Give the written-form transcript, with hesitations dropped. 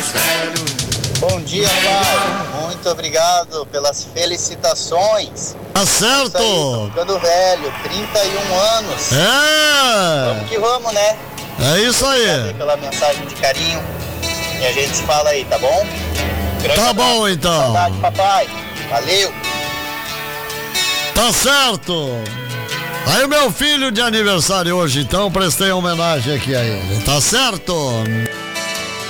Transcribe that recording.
mais velho. Bom dia, pai. Muito obrigado pelas felicitações. Tá certo. Aí, ficando velho, 31 anos. Vamos que vamos, né? É isso aí. Obrigado aí pela mensagem de carinho. E a gente se fala aí, tá bom? Grande Tá abraço. bom, então. Saudade, papai. Valeu. Tá certo. Aí o meu filho de aniversário hoje, então prestei homenagem aqui a ele. Tá certo?